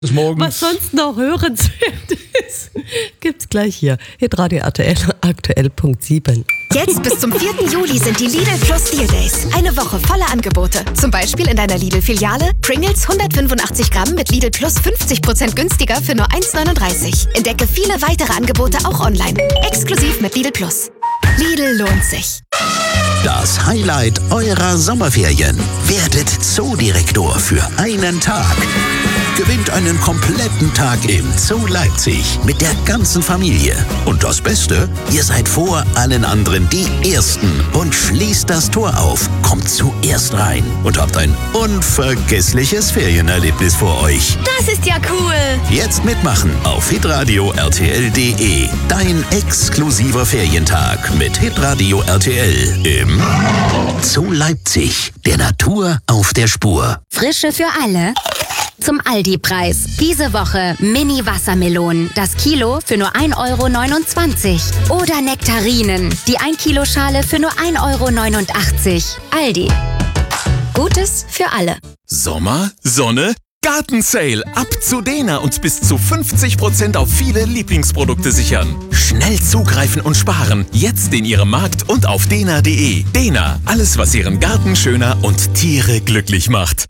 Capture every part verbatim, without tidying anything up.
Bis morgens. Was sonst noch hörenswert ist, gibt's gleich hier. Hitradio R T L, aktuell Punkt sieben. Jetzt bis zum vierten Juli sind die Lidl Plus Deal Days. Eine Woche voller Angebote. Zum Beispiel in deiner Lidl-Filiale Pringles hundertfünfundachtzig Gramm mit Lidl Plus fünfzig Prozent günstiger für nur eins neununddreißig. Entdecke viele weitere Angebote auch online. Exklusiv mit Lidl Plus. Lidl lohnt sich. Das Highlight eurer Sommerferien. Werdet Zoodirektor für einen Tag. Gewinnt einen kompletten Tag im Zoo Leipzig mit der ganzen Familie. Und das Beste, ihr seid vor allen anderen die Ersten und schließt das Tor auf, kommt zuerst rein und habt ein unvergessliches Ferienerlebnis vor euch. Das ist ja cool. Jetzt mitmachen auf hitradio R T L punkt de. Dein exklusiver Ferientag mit Hitradio R T L im Zoo Leipzig. Der Natur auf der Spur. Frische für alle. Zum Aldi-Preis. Diese Woche Mini-Wassermelonen. Das Kilo für nur ein Euro neunundzwanzig. Oder Nektarinen. Die ein Kilo Schale für nur ein Euro neunundachtzig. Aldi. Gutes für alle. Sommer, Sonne, Gartensale. Ab zu Dena und bis zu fünfzig Prozent auf viele Lieblingsprodukte sichern. Schnell zugreifen und sparen. Jetzt in Ihrem Markt und auf dena punkt de. Dena. Alles, was Ihren Garten schöner und Tiere glücklich macht.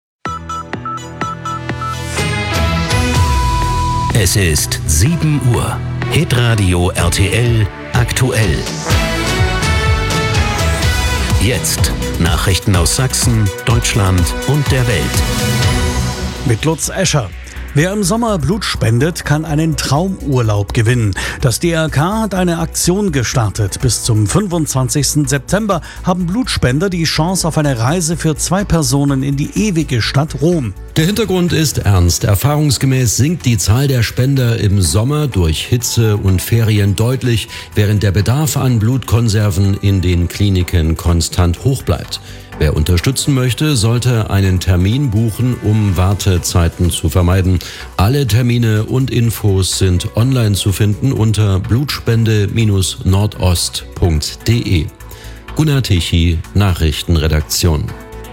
Es ist sieben Uhr. Hitradio R T L aktuell. Jetzt Nachrichten aus Sachsen, Deutschland und der Welt. Mit Lutz Escher. Wer im Sommer Blut spendet, kann einen Traumurlaub gewinnen. Das D R K hat eine Aktion gestartet. Bis zum fünfundzwanzigsten September haben Blutspender die Chance auf eine Reise für zwei Personen in die ewige Stadt Rom. Der Hintergrund ist ernst. Erfahrungsgemäß sinkt die Zahl der Spender im Sommer durch Hitze und Ferien deutlich, während der Bedarf an Blutkonserven in den Kliniken konstant hoch bleibt. Wer unterstützen möchte, sollte einen Termin buchen, um Wartezeiten zu vermeiden. Alle Termine und Infos sind online zu finden unter blutspende Bindestrich nordost Punkt de. Gunnar Tichy, Nachrichtenredaktion.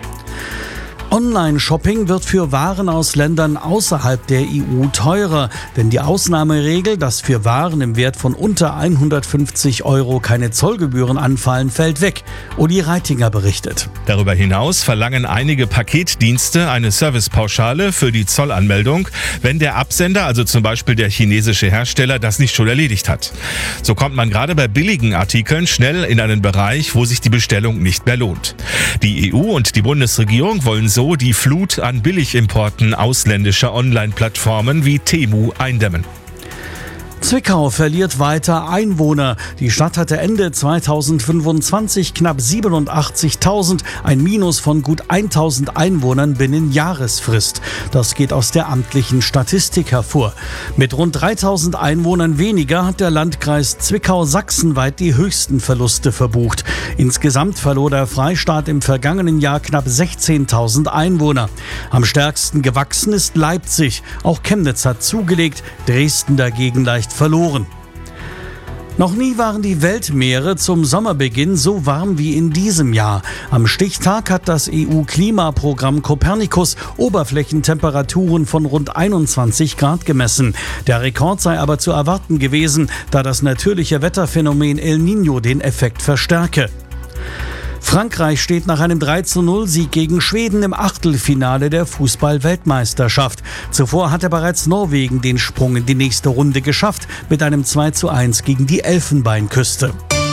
Online-Shopping wird für Waren aus Ländern außerhalb der E U teurer, denn die Ausnahmeregel, dass für Waren im Wert von unter hundertfünfzig Euro keine Zollgebühren anfallen, fällt weg. Uli Reitinger berichtet. Darüber hinaus verlangen einige Paketdienste eine Servicepauschale für die Zollanmeldung, wenn der Absender, also zum Beispiel der chinesische Hersteller, das nicht schon erledigt hat. So kommt man gerade bei billigen Artikeln schnell in einen Bereich, wo sich die Bestellung nicht mehr lohnt. Die E U und die Bundesregierung wollen so so die Flut an Billigimporten ausländischer Online-Plattformen wie Temu eindämmen. Zwickau verliert weiter Einwohner. Die Stadt hatte Ende zweitausendfünfundzwanzig knapp siebenundachtzigtausend, ein Minus von gut tausend Einwohnern binnen Jahresfrist. Das geht aus der amtlichen Statistik hervor. Mit rund dreitausend Einwohnern weniger hat der Landkreis Zwickau sachsenweit die höchsten Verluste verbucht. Insgesamt verlor der Freistaat im vergangenen Jahr knapp sechzehntausend Einwohner. Am stärksten gewachsen ist Leipzig. Auch Chemnitz hat zugelegt, Dresden dagegen leicht verloren. Noch nie waren die Weltmeere zum Sommerbeginn so warm wie in diesem Jahr. Am Stichtag hat das E U-Klimaprogramm Copernicus Oberflächentemperaturen von rund einundzwanzig Grad gemessen. Der Rekord sei aber zu erwarten gewesen, da das natürliche Wetterphänomen El Niño den Effekt verstärke. Frankreich steht nach einem drei zu null Sieg gegen Schweden im Achtelfinale der Fußball-Weltmeisterschaft. Zuvor hatte bereits Norwegen den Sprung in die nächste Runde geschafft mit einem zwei zu eins gegen die Elfenbeinküste.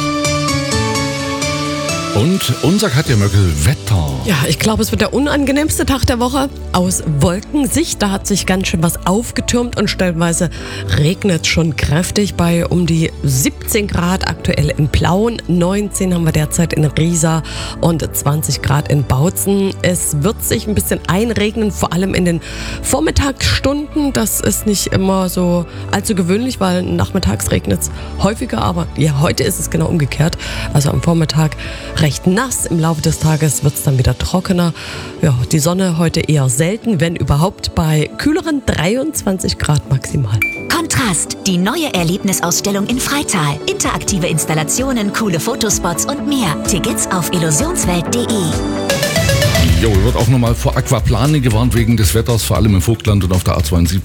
Und unser Katja Möckel, Wetter. Ja, ich glaube, es wird der unangenehmste Tag der Woche aus Wolkensicht. Da hat sich ganz schön was aufgetürmt und stellenweise regnet schon kräftig bei um die siebzehn Grad aktuell in Plauen. neunzehn haben wir derzeit in Riesa und zwanzig Grad in Bautzen. Es wird sich ein bisschen einregnen, vor allem in den Vormittagsstunden. Das ist nicht immer so allzu gewöhnlich, weil nachmittags regnet es häufiger. Aber ja, heute ist es genau umgekehrt. Also am Vormittag recht nass. Im Laufe des Tages wird es dann wieder trockener. Ja, die Sonne heute eher selten, wenn überhaupt, bei kühleren dreiundzwanzig Grad maximal. Kontrast, die neue Erlebnisausstellung in Freital. Interaktive Installationen, coole Fotospots und mehr. Tickets auf illusionswelt punkt de. Jo, wird auch nochmal vor Aquaplaning gewarnt wegen des Wetters, vor allem im Vogtland und auf der A zweiundsiebzig.